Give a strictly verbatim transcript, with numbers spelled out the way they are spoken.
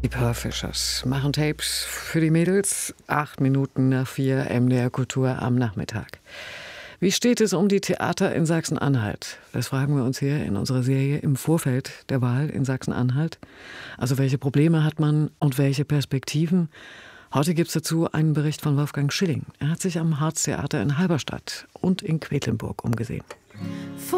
Perfishers machen Tapes für die Mädels. Acht Minuten nach vier, M D R Kultur am Nachmittag. Wie steht es um die Theater in Sachsen-Anhalt? Das fragen wir uns hier in unserer Serie im Vorfeld der Wahl in Sachsen-Anhalt. Also welche Probleme hat man und welche Perspektiven? Heute gibt es dazu einen Bericht von Wolfgang Schilling. Er hat sich am Harz-Theater in Halberstadt und in Quedlinburg umgesehen.